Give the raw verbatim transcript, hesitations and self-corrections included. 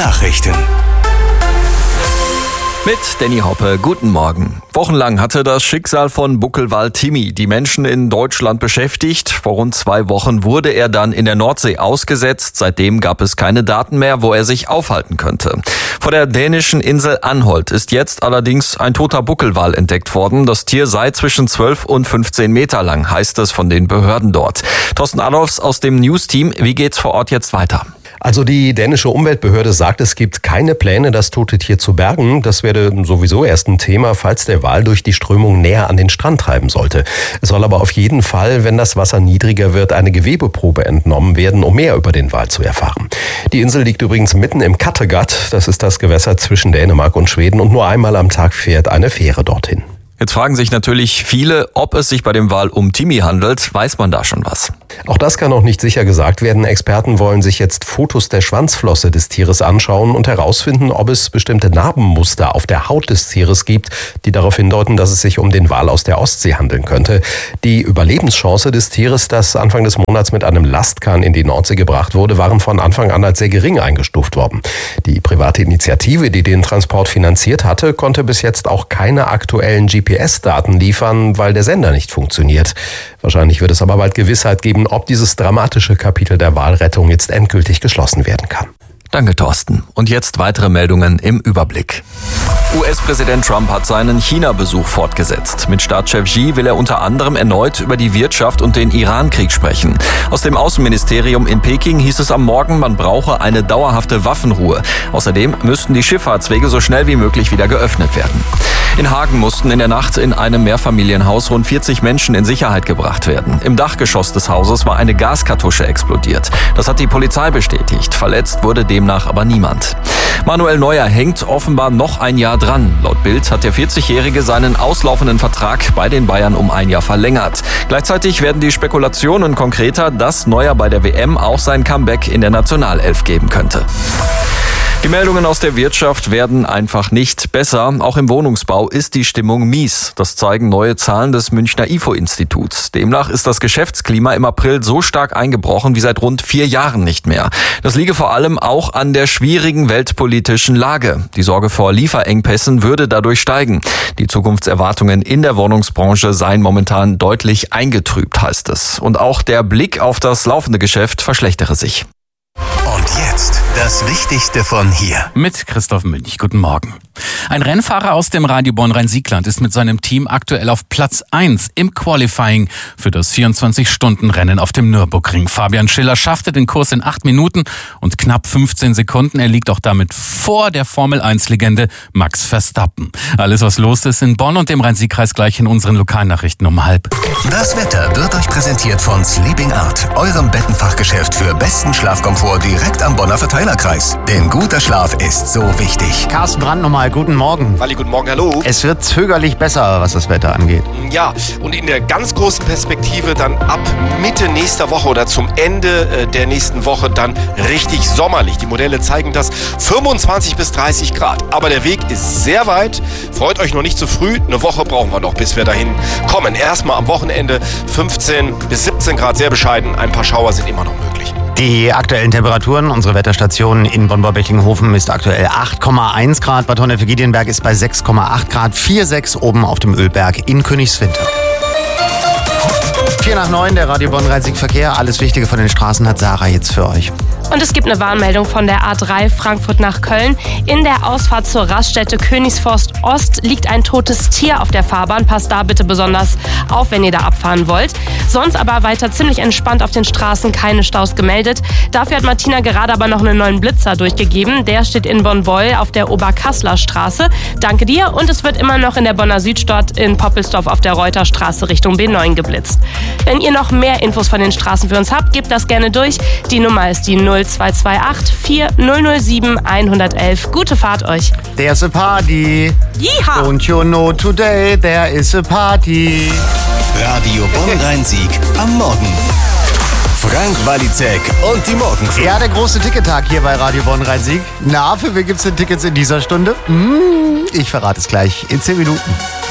Nachrichten. Mit Danny Hoppe, guten Morgen. Wochenlang hatte das Schicksal von Buckelwal Timmy die Menschen in Deutschland beschäftigt. Vor rund zwei Wochen wurde er dann in der Nordsee ausgesetzt. Seitdem gab es keine Daten mehr, wo er sich aufhalten könnte. Vor der dänischen Insel Anholt ist jetzt allerdings ein toter Buckelwal entdeckt worden. Das Tier sei zwischen zwölf und fünfzehn Meter lang, heißt es von den Behörden dort. Thorsten Adolfs aus dem News-Team, wie geht's vor Ort jetzt weiter? Also die dänische Umweltbehörde sagt, es gibt keine Pläne, das tote Tier zu bergen. Das werde sowieso erst ein Thema, falls der Wal durch die Strömung näher an den Strand treiben sollte. Es soll aber auf jeden Fall, wenn das Wasser niedriger wird, eine Gewebeprobe entnommen werden, um mehr über den Wal zu erfahren. Die Insel liegt übrigens mitten im Kattegat. Das ist das Gewässer zwischen Dänemark und Schweden, und nur einmal am Tag fährt eine Fähre dorthin. Jetzt fragen sich natürlich viele, ob es sich bei dem Wal um Timmy handelt. Weiß man da schon was? Auch das kann noch nicht sicher gesagt werden. Experten wollen sich jetzt Fotos der Schwanzflosse des Tieres anschauen und herausfinden, ob es bestimmte Narbenmuster auf der Haut des Tieres gibt, die darauf hindeuten, dass es sich um den Wal aus der Ostsee handeln könnte. Die Überlebenschance des Tieres, das Anfang des Monats mit einem Lastkahn in die Nordsee gebracht wurde, waren von Anfang an als sehr gering eingestuft worden. Die private Initiative, die den Transport finanziert hatte, konnte bis jetzt auch keine aktuellen G P S-Daten liefern, weil der Sender nicht funktioniert. Wahrscheinlich wird es aber bald Gewissheit geben, ob dieses dramatische Kapitel der Walrettung jetzt endgültig geschlossen werden kann. Danke, Thorsten. Und jetzt weitere Meldungen im Überblick. U S-Präsident Trump hat seinen China-Besuch fortgesetzt. Mit Staatschef Xi will er unter anderem erneut über die Wirtschaft und den Iran-Krieg sprechen. Aus dem Außenministerium in Peking hieß es am Morgen, man brauche eine dauerhafte Waffenruhe. Außerdem müssten die Schifffahrtswege so schnell wie möglich wieder geöffnet werden. In Hagen mussten in der Nacht in einem Mehrfamilienhaus rund vierzig Menschen in Sicherheit gebracht werden. Im Dachgeschoss des Hauses war eine Gaskartusche explodiert. Das hat die Polizei bestätigt. Verletzt wurde demnach aber niemand. Manuel Neuer hängt offenbar noch ein Jahr dran. Laut Bild hat der vierzigjährige seinen auslaufenden Vertrag bei den Bayern um ein Jahr verlängert. Gleichzeitig werden die Spekulationen konkreter, dass Neuer bei der W M auch sein Comeback in der Nationalelf geben könnte. Die Meldungen aus der Wirtschaft werden einfach nicht besser. Auch im Wohnungsbau ist die Stimmung mies. Das zeigen neue Zahlen des Münchner I F O-Instituts. Demnach ist das Geschäftsklima im April so stark eingebrochen wie seit rund vier Jahren nicht mehr. Das liege vor allem auch an der schwierigen weltpolitischen Lage. Die Sorge vor Lieferengpässen würde dadurch steigen. Die Zukunftserwartungen in der Wohnungsbranche seien momentan deutlich eingetrübt, heißt es. Und auch der Blick auf das laufende Geschäft verschlechtere sich. Und jetzt das Wichtigste von hier. Mit Christoph Münch. Guten Morgen. Ein Rennfahrer aus dem Radio Bonn-Rhein-Siegland ist mit seinem Team aktuell auf Platz eins im Qualifying für das vierundzwanzig-Stunden-Rennen auf dem Nürburgring. Fabian Schiller schaffte den Kurs in acht Minuten und knapp fünfzehn Sekunden. Er liegt auch damit vor der Formel eins Legende Max Verstappen. Alles, was los ist in Bonn und dem Rhein-Sieg-Kreis, gleich in unseren Lokalnachrichten um halb. Das Wetter wird euch präsentiert von Sleeping Art, eurem Bettenfachgeschäft für besten Schlafkomfort direkt am Bonner Verteilerkreis. Denn guter Schlaf ist so wichtig. Carsten Brandt nochmal, guten Morgen. Wally, guten Morgen, hallo. Es wird zögerlich besser, was das Wetter angeht. Ja, und in der ganz großen Perspektive dann ab Mitte nächster Woche oder zum Ende der nächsten Woche dann richtig sommerlich. Die Modelle zeigen das, fünfundzwanzig bis dreißig Grad. Aber der Weg ist sehr weit. Freut euch noch nicht zu früh. Eine Woche brauchen wir noch, bis wir dahin kommen. Erstmal am Wochenende fünfzehn bis siebzehn Grad, sehr bescheiden. Ein paar Schauer sind immer noch möglich. Die aktuellen Temperaturen, unsere Wetterstation in Bonn-Becklingenhofen ist aktuell acht Komma eins Grad, Bad Honnef-Giedienberg ist bei sechs Komma acht Grad, vier Komma sechs oben auf dem Ölberg in Königswinter. vier nach neun, der Radio Bonn-Rhein-Sieg-Verkehr. Alles Wichtige von den Straßen hat Sarah jetzt für euch. Und es gibt eine Warnmeldung von der A drei Frankfurt nach Köln. In der Ausfahrt zur Raststätte Königsforst Ost liegt ein totes Tier auf der Fahrbahn. Passt da bitte besonders auf, wenn ihr da abfahren wollt. Sonst aber weiter ziemlich entspannt auf den Straßen, keine Staus gemeldet. Dafür hat Martina gerade aber noch einen neuen Blitzer durchgegeben. Der steht in Bonn-Beul auf der Oberkassler Straße. Danke dir. Und es wird immer noch in der Bonner Südstadt in Poppelsdorf auf der Reuterstraße Richtung B neun geblitzt. Wenn ihr noch mehr Infos von den Straßen für uns habt, gebt das gerne durch. Die Nummer ist die null zwei zwei acht vier null null sieben eins eins eins. Gute Fahrt euch. There's a party. Yeehaw. Don't you know today there is a party. Radio Bonn-Rhein-Sieg am Morgen. Frank Walizek und die Morgenfrüh. Ja, der große Tickettag hier bei Radio Bonn-Rhein-Sieg. Na, für wen gibt's denn Tickets in dieser Stunde? Hm, ich verrate es gleich in zehn Minuten.